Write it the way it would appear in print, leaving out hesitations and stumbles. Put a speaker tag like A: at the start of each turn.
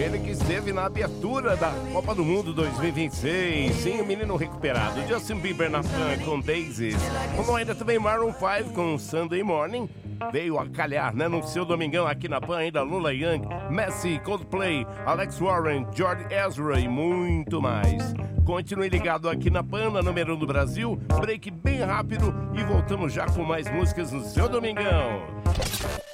A: Ele que esteve na abertura da Copa do Mundo 2026. Sim, o menino recuperado. Justin Bieber na Pan com Daisies. Como ainda também Maroon 5 com Sunday Morning. Veio a calhar, né? No seu domingão aqui na Pan ainda Lula Young, Messi, Coldplay, Alex Warren, George Ezra e muito mais. Continue ligado aqui na Pan, na número 1 do Brasil. Break bem rápido e voltamos já com mais músicas no seu domingão.